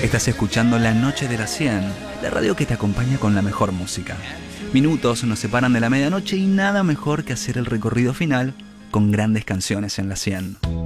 Estás escuchando La Noche de las 100, la radio que te acompaña con la mejor música. Minutos nos separan de la medianoche y nada mejor que hacer el recorrido final con grandes canciones en la 100.